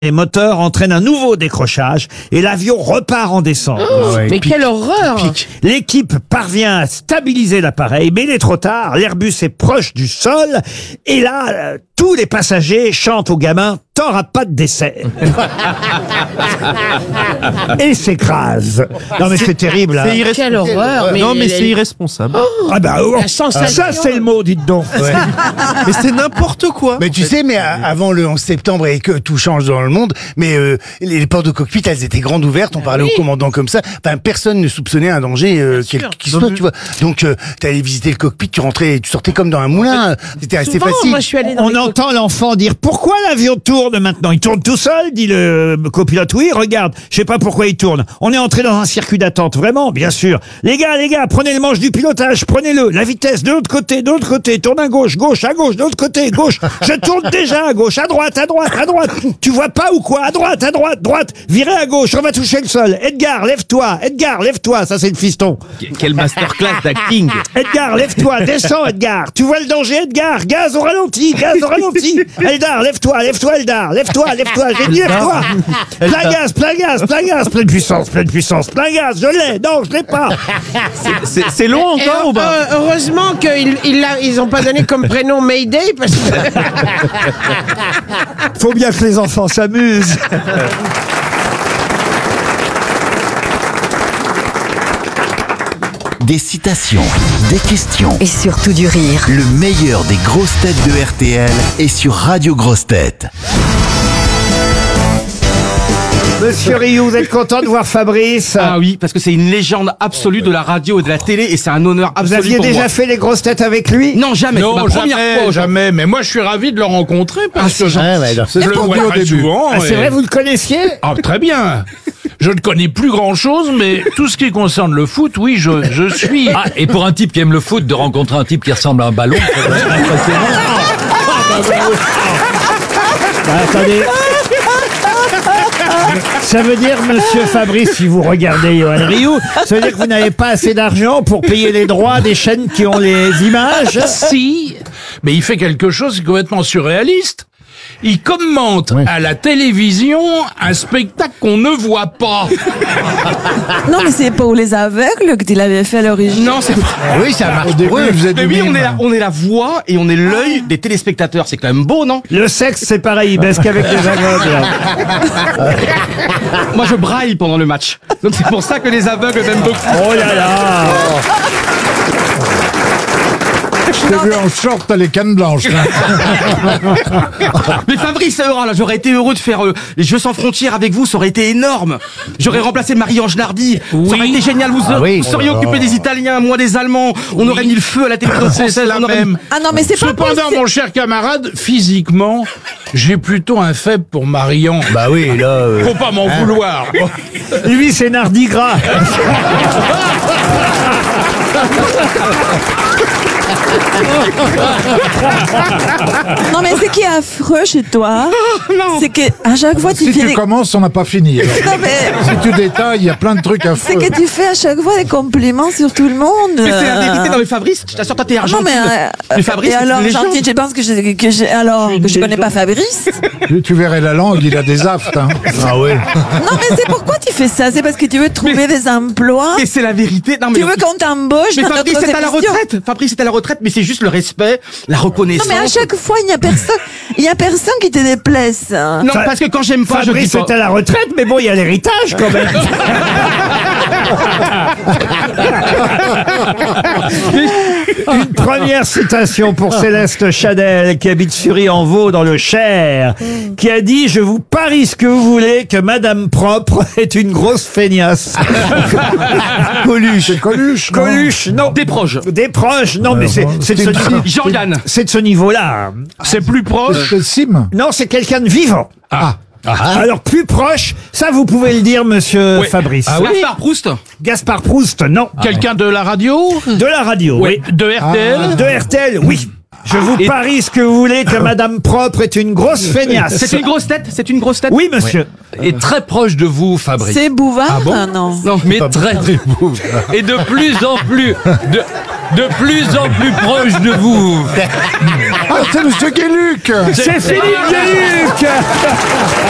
Les moteurs entraînent un nouveau décrochage et l'avion repart en descente. Mais quelle horreur! L'équipe parvient à stabiliser l'appareil, mais il est trop tard. L'Airbus est proche du sol et là, tous les passagers chantent au gamin « T'auras pas de dessert !» et s'écrasent. Non mais c'est terrible. Hein. Quelle horreur! Non, mais c'est irresponsable. Ah bah La sensation. ça c'est le mot, dites donc. Mais c'est n'importe quoi. Mais tu sais, mais avant le 11 septembre et que tout change dans le monde, mais les portes de cockpit, elles étaient grandes ouvertes, on parlait au commandant comme ça. Enfin, personne ne soupçonnait un danger qui soit, tu vois. Donc, t'allais visiter le cockpit, tu rentrais, tu sortais comme dans un moulin. C'était assez Souvent, facile. moi, je suis allée dans On les entend l'enfant dire « Pourquoi l'avion tourne maintenant ?» Il tourne tout seul, dit le copilote. Oui, regarde, je sais pas pourquoi il tourne. On est entré dans un circuit d'attente, vraiment, bien sûr. Les gars, prenez le manche du pilotage, prenez-le. La vitesse, de l'autre côté, tourne à gauche, à gauche, de l'autre côté, gauche. Je tourne déjà à gauche, à droite. Tu vois pas ou quoi? À droite, droite. Virez à gauche, on va toucher le sol. Edgar, lève-toi. Ça c'est le fiston. Quelle masterclass d'acting. Edgar, lève-toi, descends, Edgar. Tu vois le danger, Edgar? Gaz au ralenti. Eldar, lève-toi, Eldar. Lève-toi, j'ai dit lève-toi. Plein gaz, pleine puissance. Plein gaz, je l'ai. Non, je l'ai pas. C'est long encore ou pas? Heureusement qu'ils ont pas donné comme prénom Mayday parce que Faut bien que les enfants s'amusent. Des citations, des questions, Et surtout du rire. le meilleur des grosses têtes de RTL est sur Radio Grosses Têtes. Monsieur Rioux, vous êtes content de voir Fabrice? Ah oui, parce que c'est une légende absolue de la radio et de la télé et c'est un honneur Vous absolu aviez pour déjà moi. fait les grosses têtes avec lui? Non, jamais. C'est ma première fois. jamais. Mais moi, je suis ravi de le rencontrer parce que Ouais, ouais, non. je le vois très souvent. Ah, c'est et- vrai, vous le connaissiez? Ah, très bien. Je ne connais plus grand-chose, mais tout ce qui concerne le foot, oui, je suis. Ah, et pour un type qui aime le foot, de rencontrer un type qui ressemble à un ballon, c'est vraiment impressionnant. Attendez. Ça veut dire, monsieur Fabrice, si vous regardez Johan Rioux, ça veut dire que vous n'avez pas assez d'argent pour payer les droits des chaînes qui ont les images? Si, mais il fait quelque chose de complètement surréaliste. Il commente à la télévision un spectacle qu'on ne voit pas. Non, mais c'est pour les aveugles que tu l'avais fait à l'origine. Non, c'est Oui, ça marche. Vous êtes mais oui, on est la voix et on est l'œil des téléspectateurs. C'est quand même beau, non? Le sexe, c'est pareil, il baisse qu'avec les aveugles. Moi, je braille pendant le match. Donc c'est pour ça que les aveugles m'aiment beaucoup. Oh là là! Je t'ai vu en short, t'as les cannes blanches. Mais Fabrice, là, j'aurais été heureux de faire les Jeux sans frontières avec vous, ça aurait été énorme. J'aurais remplacé Marie-Ange Nardi. Ça aurait été génial. Vous seriez occupé des Italiens, moi des Allemands. On aurait mis le feu à la télévision française. C'est la même. Ah non, mais c'est pas Cependant, possible. mon cher camarade, physiquement, j'ai plutôt un faible pour Marion. Bah oui, là. Faut pas m'en vouloir. Lui, c'est Nardi Gras. Non, mais ce qui est affreux chez toi, c'est que à chaque fois tu Si fais tu des... commences, on n'a pas fini. alors. Non, mais Si tu détailles, il y a plein de trucs à c'est faire. que tu fais à chaque fois des compliments sur tout le monde. Mais c'est la vérité. Non mais Fabrice, je t'assure, toi t'es Non, argentine. mais Fabrice, et alors, c'est une légende. Argentine, je pense que je connais pas Fabrice. Tu verrais la langue, il a des aftes. Hein. Ah ouais. Non, mais c'est pourquoi tu fais ça? C'est parce que tu veux trouver des emplois? Mais c'est la vérité. Non mais Tu veux qu'on t'embauche mais dans Fabrice notre est à la émission? retraite. Fabrice est à la retraite, mais c'est juste le respect, la Non, reconnaissance. mais à chaque fois, il n'y a personne qui te déplaise. Non, parce que quand j'aime pas, je dis Fabrice pas. est à la retraite, mais bon, il y a l'héritage quand même. Une première citation pour Céleste Chadel, qui habite Sury-en-Vaux dans le Cher, qui a dit « Je vous parie ce que vous voulez que Madame Propre est une grosse feignasse. » Coluche. Coluche, non. Des proches, non, mais c'est de ce niveau. Jean-Yann. C'est de ce niveau-là. C'est plus proche. Non, c'est quelqu'un de vivant. Alors, plus proche, ça vous pouvez le dire, monsieur Fabrice. Gaspard Proust. Gaspard Proust, non. Quelqu'un de la radio? De la radio, oui. De RTL? De RTL, oui. Je vous parie ce que vous voulez que Madame Propre est une grosse feignasse. C'est une grosse tête. C'est une grosse tête. Oui, monsieur. Et très proche de vous, Fabrice. C'est Bouvard? Non. Mais très. Et de plus en plus. De plus en plus proche de vous. Ah, c'est Monsieur Gueluc. C'est Philippe Gueluc.